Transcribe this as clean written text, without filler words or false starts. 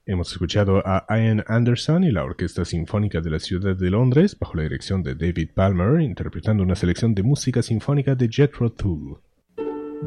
Hemos escuchado a Ian Anderson y la Orquesta Sinfónica de la Ciudad de Londres, bajo la dirección de David Palmer, interpretando una selección de música sinfónica de Jethro Tull.